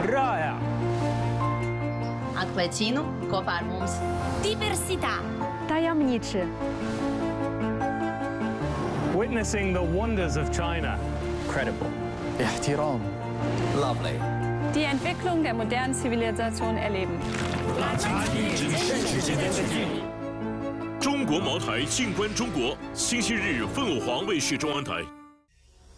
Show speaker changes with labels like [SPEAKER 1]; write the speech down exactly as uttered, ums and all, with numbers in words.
[SPEAKER 1] Rāja!
[SPEAKER 2] Atliecinu kopā ar mums.
[SPEAKER 3] Diversità.
[SPEAKER 4] Tajemniczy.
[SPEAKER 1] Witnessing the wonders of China.
[SPEAKER 5] Credible.
[SPEAKER 6] احترام.
[SPEAKER 5] Lovely.
[SPEAKER 4] Die Entwicklung der modernen Zivilisation erleben.
[SPEAKER 7] 中国茅台静观中国，星期日凤凰卫视中央台。